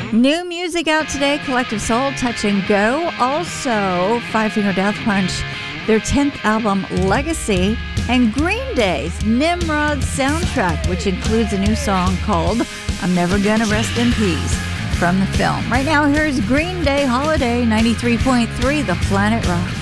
New music out today, Collective Soul, Touch and Go. Also, Five Finger Death Punch, their 10th album, Legacy. And Green Day's Nimrod soundtrack, which includes a new song called I'm Never Gonna Rest in Peace from the film. Right now, here's Green Day Holiday, 93.3, The Planet Rock.